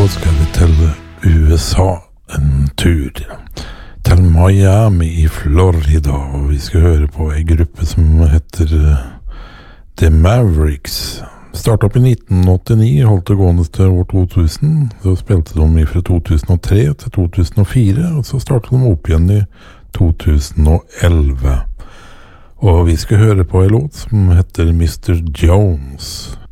skal vi til USA en tur. Til Miami i Florida, og vi skal høre på en gruppe som heter The Mavericks. Startet opp i 1989, holdt det gående til år 2000, så spilte de fra 2003 til 2004, og så startet de opp igjen i 2011. Og vi skal høre på en låt som heter Mr. Jones.